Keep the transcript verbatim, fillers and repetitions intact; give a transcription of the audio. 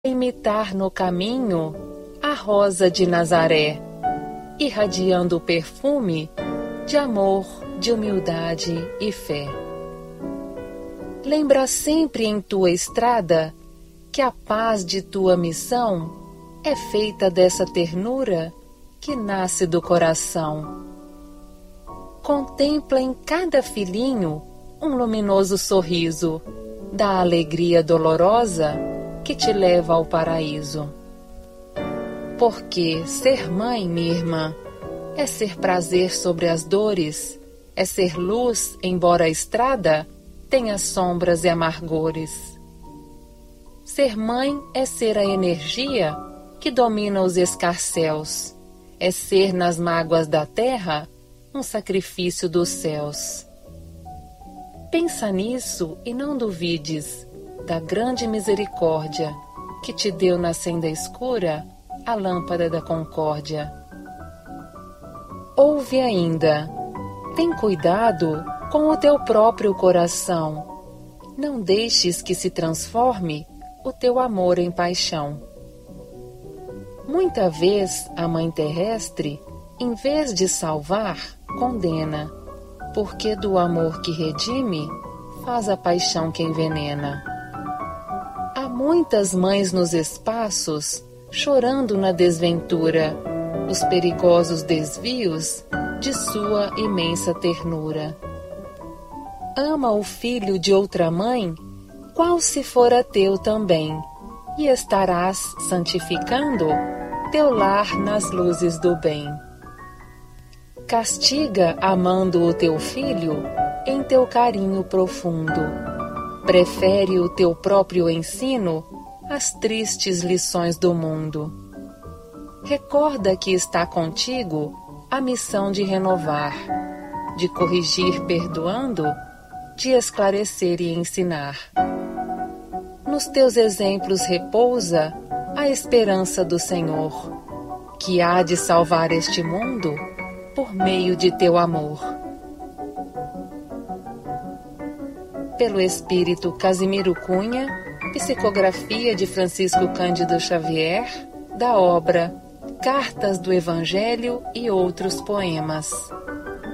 imitar no caminho a rosa de Nazaré, irradiando o perfume de amor, de humildade e fé. Lembra sempre em tua estrada que a paz de tua missão é feita dessa ternura que nasce do coração. Contempla em cada filhinho um luminoso sorriso da alegria dolorosa que te leva ao paraíso. Porque ser mãe, minha irmã, é ser prazer sobre as dores, é ser luz, embora a estrada tenha sombras e amargores. Ser mãe é ser a energia que domina os escarcéus, é ser nas mágoas da terra um sacrifício dos céus. Pensa nisso e não duvides da grande misericórdia que te deu na senda escura a lâmpada da concórdia. Ouve ainda, tem cuidado com o teu próprio coração, não deixes que se transforme o teu amor em paixão. Muita vez a mãe terrestre, em vez de salvar, condena, porque do amor que redime, faz a paixão que envenena. Há muitas mães nos espaços, chorando na desventura, os perigosos desvios de sua imensa ternura. Ama o filho de outra mãe, qual se fora teu também, e estarás santificando teu lar nas luzes do bem. Castiga amando o teu filho em teu carinho profundo. Prefere o teu próprio ensino às tristes lições do mundo. Recorda que está contigo a missão de renovar, de corrigir perdoando, de esclarecer e ensinar. Nos teus exemplos repousa a esperança do Senhor, que há de salvar este mundo por meio de teu amor. Pelo Espírito Casimiro Cunha, psicografia de Francisco Cândido Xavier, da obra Cartas do Evangelho e Outros Poemas.